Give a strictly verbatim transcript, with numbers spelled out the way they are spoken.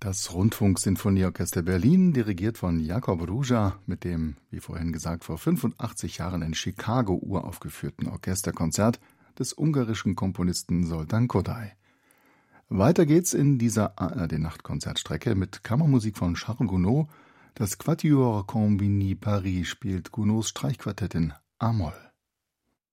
Das Rundfunksinfonieorchester Berlin, dirigiert von Jakob Ruja, mit dem, wie vorhin gesagt, vor fünfundachtzig Jahren in Chicago uraufgeführten Orchesterkonzert des ungarischen Komponisten Zoltán Kodály. Weiter geht's in dieser A R D-Nachtkonzertstrecke mit Kammermusik von Charles Gounod. Das Quatuor Combini Paris spielt Gounods Streichquartett in A-Moll.